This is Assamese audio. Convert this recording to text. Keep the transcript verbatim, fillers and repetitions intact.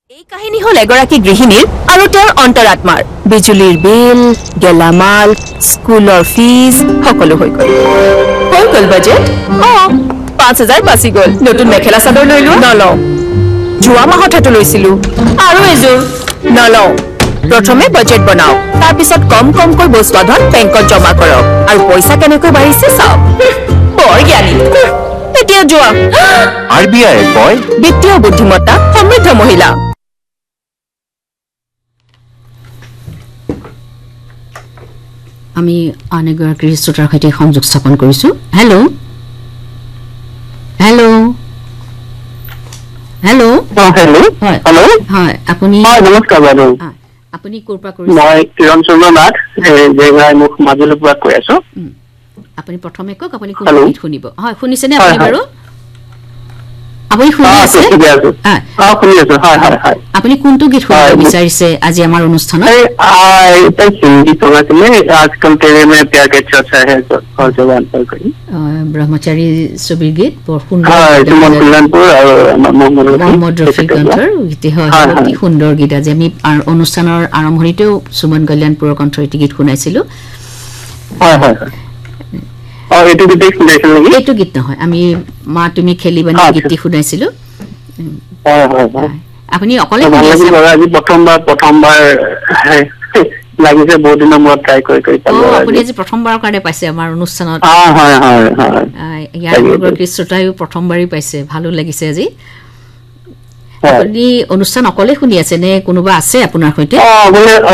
এই কাহিনী হল এগৰাকী গৃহিণীৰ আৰু তেওঁৰ অন্তৰাত্মাৰ বিজুলীৰ বিল গেলামাল স্কুলৰ ফিজ সকলো হৈ গ'ল হৈ গ'ল বাজেট অ পাঁচ হাজাৰ বাচি গ'ল নতুন মেখেলা চাদৰ লৈ লোৱা নলওঁ যোৱা মাহত হেতু লৈছিলো আৰু এযোৰ নলওঁ প্ৰথমে বাজেট বনাওক তাৰপিছত কম কমকৈ বস্তু আধন বেংকত জমা কৰক আৰু পইচা কেনেকৈ বাঢ়িছে চাওক বৰ জ্ঞানী এতিয়া যোৱা আৰ বি আই কয় বিত্তীয় বুদ্ধিমত্তা সমৃদ্ধ মহিলা আমি আনেগৰাকী শ্ৰোতাৰ সৈতে সংযোগ স্থাপন কৰিছোঁ হেল্ল' হেল্ল' হেল্ল' হেল্ল' হয় হেল্ল' হয় আপুনি হয় নমস্কাৰ বাইদেউ হয়, আপুনি ক'ৰ পৰা কৰিছে মই কিৰণ চন্দ্ৰ নাথ জেগাই মুখ মাজুলীৰ পৰা কৈ আছো আপুনি প্ৰথমে কওক আপুনি কোন হেল্ল' গীত শুনিব হয় শুনিছেনে হয়, আপুনি হয়। বাৰু আপুনি শুনি অ, আছে ঠিকে আছে। হয়। অ, শুনি আছো হয় হয় হয় আপুনি কোনটো গীত শুনিব হয়, বিচাৰিছে আজি আমাৰ অনুষ্ঠানত এই আ, এটা হিন্দী সং আছিলে আজকাল তেৰে মে প্যাৰ কে চৰ্চা হে হৰ জগহ অন্তৰ কৰি আহ, ব্ৰহ্মচাৰী ছবিৰ গীত বৰ সুন্দৰ হয় গীত সুমন আপুনি কল্যাণপুৰ আৰু আমাৰ মহম্মদ ৰফি মহম্মদ ৰফি তেখেতে গোৱা। কণ্ঠৰ গীত হয় হয়, অতি হয়। সুন্দৰ গীত আজি আমি আৰ- অনুষ্ঠানৰ আৰম্ভণিতেও সুমন কল্যাণপুৰৰ কণ্ঠৰ এটি গীত শুনাইছিলো হয় হয় হয় অ এইটো গোটেই শুনাইছিল নেকি এইটো গীত নহয় আমি মা তুমি খেলিবানি আচ্ছা। গীতটি শুনাইছিলো হয় হয় হয় আপুনি অকলে ভাল শুনি আছে লাগিল বাৰু আজি প্ৰথমবাৰ প্ৰথমবাৰ হে, লাগিছে বহুত দিনৰ মূৰত ট্ৰাই কৰি কৰি অ পালো আপুনি আজি আজি প্ৰথমবাৰৰ কাৰণে পাইছে আমাৰ অনুষ্ঠানত অ হয় হয় হয় আহ, ইয়াৰ তাকেইতো। আগৰগৰাকী শ্ৰোতায়ো প্ৰথমবাৰেই পাইছে ভালো লাগিছে আজি হয় আপুনি অনুষ্ঠান অকলে শুনি আছে নে কোনোবা আছে আপোনাৰ সৈতে অ বোলে